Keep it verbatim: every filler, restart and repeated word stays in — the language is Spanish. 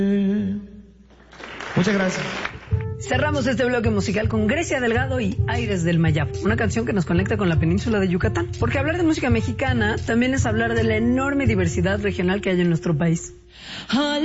Muchas gracias. Cerramos este bloque musical con Grecia Delgado y Aires del Mayab, una canción que nos conecta con la península de Yucatán. Porque hablar de música mexicana también es hablar de la enorme diversidad regional que hay en nuestro país.